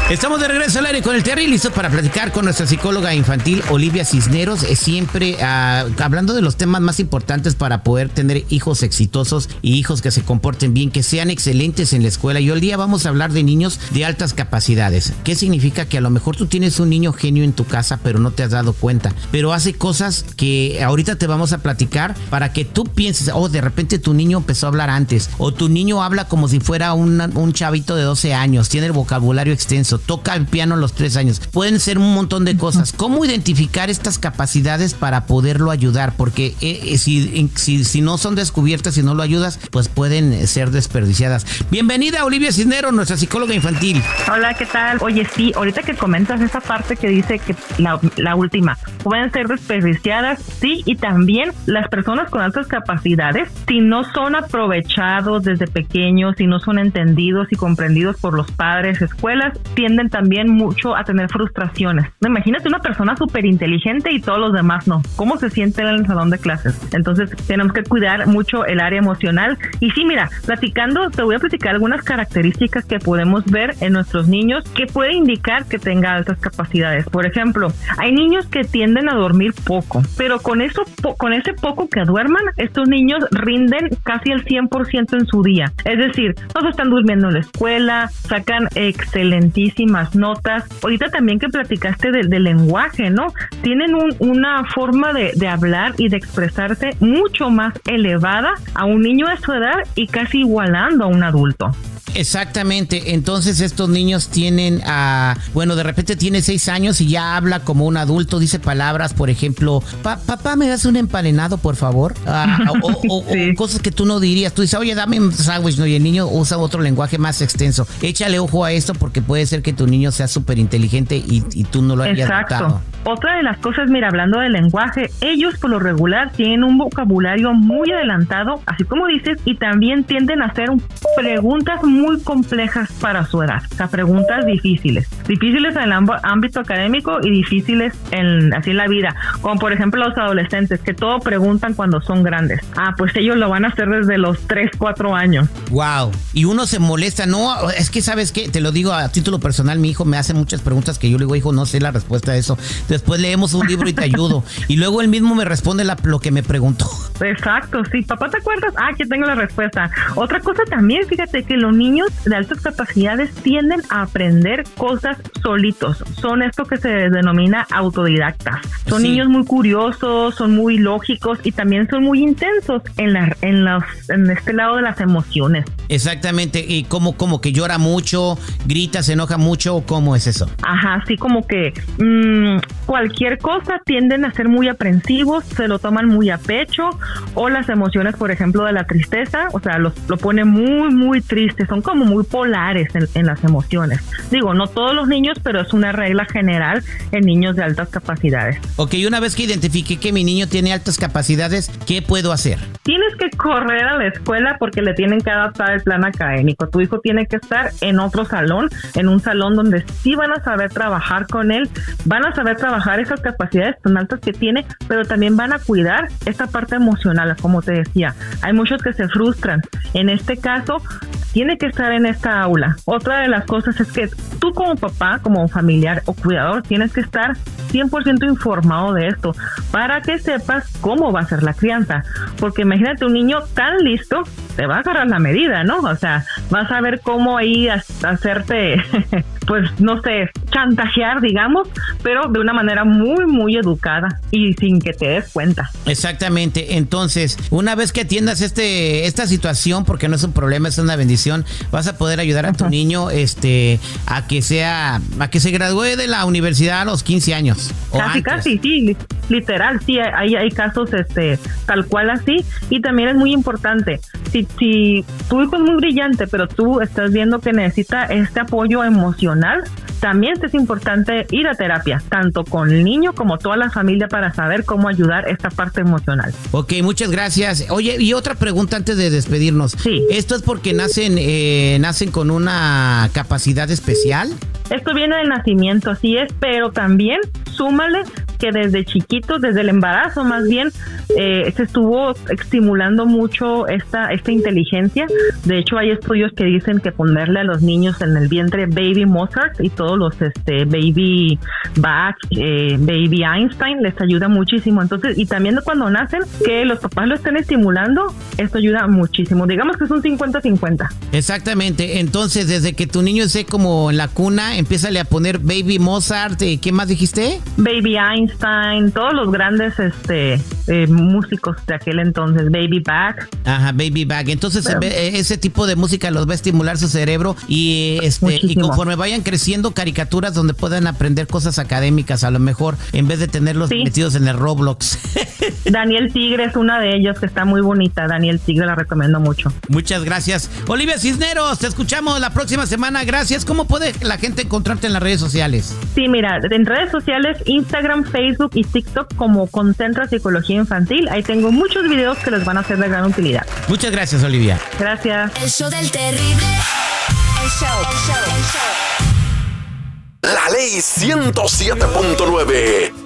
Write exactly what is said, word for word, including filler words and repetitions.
Estamos de regreso al aire con el Terry, listos para platicar con nuestra psicóloga infantil Olivia Cisneros, eh, siempre uh, hablando de los temas más importantes para poder tener hijos exitosos y hijos que se comporten bien, que sean excelentes en la escuela. Y hoy día vamos a hablar de niños de altas capacidades. ¿Qué significa? Que a lo mejor tú tienes un niño genio en tu casa, pero no te has dado cuenta, pero hace cosas que ahorita te vamos a platicar para que tú pienses, oh, de repente tu niño empezó a hablar antes, o tu niño habla como si fuera un, un chavito de doce años, tiene el vocabulario extenso, toca el piano a los tres años. Pueden ser un montón de cosas. ¿Cómo identificar estas capacidades para poderlo ayudar? Porque eh, si, si, si no son descubiertas, si no lo ayudas, pues pueden ser desperdiciadas. Bienvenida, Olivia Cisneros, nuestra psicóloga infantil. Hola, ¿qué tal? Oye, sí, ahorita que comentas esa parte que dice que la, la última, pueden ser desperdiciadas, sí, y también las personas con altas capacidades, si no son aprovechados desde pequeños, si no son entendidos y comprendidos por los padres, escuelas, tienden también mucho a tener frustraciones. Imagínate una persona súper inteligente y todos los demás no. ¿Cómo se siente en el salón de clases? Entonces tenemos que cuidar mucho el área emocional. Y sí, mira, platicando, te voy a platicar algunas características que podemos ver en nuestros niños que puede indicar que tenga altas capacidades. Por ejemplo, hay niños que tienden a dormir poco, pero con eso, po- con ese poco que duerman, estos niños rinden casi el cien por ciento en su día. Es decir, no se están durmiendo en la escuela, sacan excelentísimas notas. Ahorita también que platicaste del de lenguaje, ¿no? Tienen un, una forma de, de hablar y de expresarse mucho más elevada a un niño de su edad y casi igualando a un adulto. Exactamente, entonces estos niños tienen, uh, bueno, de repente tiene seis años y ya habla como un adulto, dice palabras, por ejemplo, pa, papá, ¿me das un emparenado, por favor? Uh, o, o, sí. o cosas que tú no dirías, tú dices, oye, dame un sándwich, ¿no? Y el niño usa otro lenguaje más extenso. Échale ojo a esto porque puede ser que tu niño sea súper inteligente y, y tú no lo hayas Exacto. notado. Otra de las cosas, mira, hablando del lenguaje, ellos por lo regular tienen un vocabulario muy adelantado, así como dices, y también tienden a hacer preguntas muy complejas para su edad, o sea, preguntas difíciles, difíciles en el ámbito académico y difíciles en, así en la vida, como por ejemplo los adolescentes, que todo preguntan cuando son grandes. Ah, pues ellos lo van a hacer desde los tres, cuatro años. Wow, y uno se molesta, no, es que ¿sabes qué? Te lo digo a título personal, mi hijo me hace muchas preguntas que yo le digo, hijo, no sé la respuesta a eso. Después leemos un libro y te ayudo. Y luego él mismo me responde la, lo que me preguntó. Exacto, sí. Papá, ¿te acuerdas? Ah, aquí tengo la respuesta. Otra cosa también, fíjate que los niños de altas capacidades tienden a aprender cosas solitos. Son esto que se denomina autodidactas. Son sí. niños muy curiosos, son muy lógicos y también son muy intensos en, la, en, los, en este lado de las emociones. Exactamente. ¿Y cómo, como que llora mucho, grita, se enoja mucho? ¿Cómo es eso? Ajá, sí, como que mmm, cualquier cosa tienden a ser muy aprensivos, se lo toman muy a pecho, o las emociones, por ejemplo, de la tristeza, o sea, los, lo pone muy, muy triste, son como muy polares en, en las emociones. Digo, no todos los niños, pero es una regla general en niños de altas capacidades. Ok, una vez que identifique que mi niño tiene altas capacidades, ¿qué puedo hacer? Tienes que correr a la escuela porque le tienen que adaptar el plan académico. Tu hijo tiene que estar en otro salón, en un salón donde sí van a saber trabajar con él, van a saber trabajar esas capacidades tan altas que tiene, pero también van a cuidar esta parte emocional, como te decía. Hay muchos que se frustran. En este caso, tiene que estar en esta aula. Otra de las cosas es que tú como papá, como familiar o cuidador, tienes que estar cien por ciento informado de esto para que sepas cómo va a ser la crianza. Porque imagínate un niño tan listo, te va a agarrar la medida, ¿no? O sea, vas a ver cómo ahí hacerte, pues, no sé, chantajear, digamos, pero de una manera muy, muy educada y sin que te des cuenta. Exactamente. Entonces, una vez que atiendas este esta situación, porque no es un problema, es una bendición, vas a poder ayudar a tu uh-huh. niño este a que sea, a que se gradúe de la universidad a los quince años. Casi, casi, sí, literal, sí, hay, hay casos este tal cual así. Y también es muy importante, si, si tu hijo es muy brillante, pero tú estás viendo que necesita este apoyo emocional, también es importante ir a terapia, tanto con el niño como toda la familia, para saber cómo ayudar esta parte emocional. Ok, muchas gracias. Oye, y otra pregunta antes de despedirnos. Sí. ¿Esto es porque nacen, eh, nacen con una capacidad especial? Esto viene de nacimiento, así es, pero también súmale que desde chiquitos, desde el embarazo más bien, eh, se estuvo estimulando mucho esta, esta inteligencia. De hecho, hay estudios que dicen que ponerle a los niños en el vientre Baby Mozart y todos los este Baby Bach, eh, Baby Einstein les ayuda muchísimo. Entonces, y también cuando nacen, que los papás lo estén estimulando, esto ayuda muchísimo. Digamos que es un cincuenta cincuenta. Exactamente. Entonces, desde que tu niño esté como en la cuna, empiézale a poner Baby Mozart. ¿Qué más dijiste? Baby Einstein, todos los grandes este eh, músicos de aquel entonces, Baby Bach. Ajá, Baby Bach. Entonces, Pero, ese tipo de música los va a estimular su cerebro y este y conforme vayan creciendo, caricaturas donde puedan aprender cosas académicas, a lo mejor, en vez de tenerlos sí. metidos en el Roblox. Daniel Tigre es una de ellos que está muy bonita. Daniel Tigre la recomiendo mucho. Muchas gracias. Olivia Cisneros, te escuchamos la próxima semana. Gracias. ¿Cómo puede la gente encontrarte en las redes sociales? Sí, mira, en redes sociales, Instagram, Facebook y TikTok como Concentra Psicología Infantil. Ahí tengo muchos videos que les van a ser de gran utilidad. Muchas gracias, Olivia. Gracias. El show del terrible. El show, el show, el show. La ley ciento siete punto nueve.